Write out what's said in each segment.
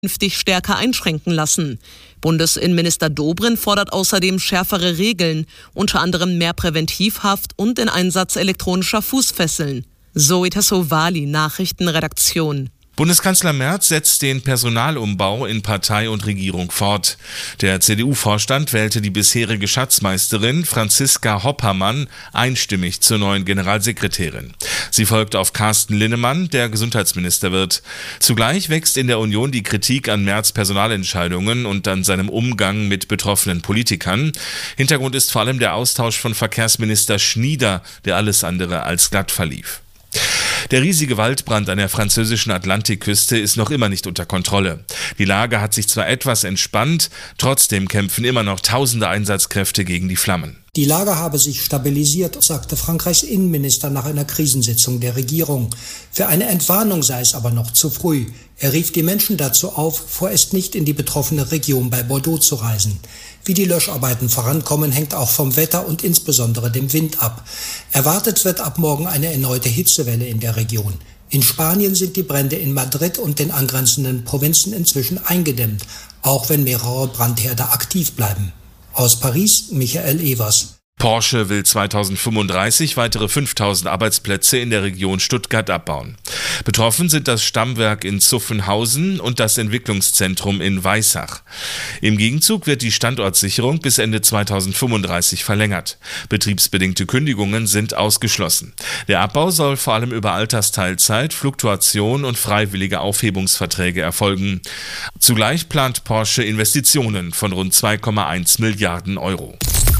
künftig stärker einschränken lassen. Bundesinnenminister Dobrindt fordert außerdem schärfere Regeln, unter anderem mehr Präventivhaft und den Einsatz elektronischer Fußfesseln. Zoe Tassovali, Nachrichtenredaktion. Bundeskanzler Merz setzt den Personalumbau in Partei und Regierung fort. Der CDU-Vorstand wählte die bisherige Schatzmeisterin Franziska Hoppermann einstimmig zur neuen Generalsekretärin. Sie folgt auf Carsten Linnemann, der Gesundheitsminister wird. Zugleich wächst in der Union die Kritik an Merz' Personalentscheidungen und an seinem Umgang mit betroffenen Politikern. Hintergrund ist vor allem der Austausch von Verkehrsminister Schnieder, der alles andere als glatt verlief. Der riesige Waldbrand an der französischen Atlantikküste ist noch immer nicht unter Kontrolle. Die Lage hat sich zwar etwas entspannt, trotzdem kämpfen immer noch tausende Einsatzkräfte gegen die Flammen. Die Lage habe sich stabilisiert, sagte Frankreichs Innenminister nach einer Krisensitzung der Regierung. Für eine Entwarnung sei es aber noch zu früh. Er rief die Menschen dazu auf, vorerst nicht in die betroffene Region bei Bordeaux zu reisen. Wie die Löscharbeiten vorankommen, hängt auch vom Wetter und insbesondere dem Wind ab. Erwartet wird ab morgen eine erneute Hitzewelle in der Region. In Spanien sind die Brände in Madrid und den angrenzenden Provinzen inzwischen eingedämmt, auch wenn mehrere Brandherde aktiv bleiben. Aus Paris, Michael Evers. Porsche will 2035 weitere 5000 Arbeitsplätze in der Region Stuttgart abbauen. Betroffen sind das Stammwerk in Zuffenhausen und das Entwicklungszentrum in Weissach. Im Gegenzug wird die Standortsicherung bis Ende 2035 verlängert. Betriebsbedingte Kündigungen sind ausgeschlossen. Der Abbau soll vor allem über Altersteilzeit, Fluktuation und freiwillige Aufhebungsverträge erfolgen. Zugleich plant Porsche Investitionen von rund 2,1 Milliarden Euro.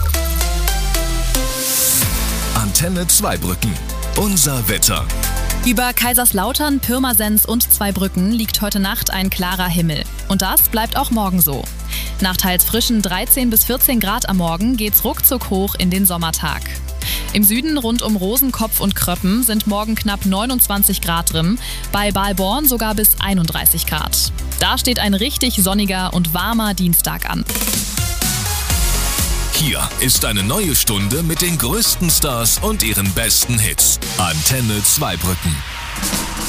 Antenne Zweibrücken. Unser Wetter. Über Kaiserslautern, Pirmasens und Zweibrücken liegt heute Nacht ein klarer Himmel. Und das bleibt auch morgen so. Nach teils frischen 13 bis 14 Grad am Morgen geht's ruckzuck hoch in den Sommertag. Im Süden rund um Rosenkopf und Kröppen sind morgen knapp 29 Grad drin, bei Balborn sogar bis 31 Grad. Da steht ein richtig sonniger und warmer Dienstag an. Hier ist eine neue Stunde mit den größten Stars und ihren besten Hits. Antenne Zweibrücken.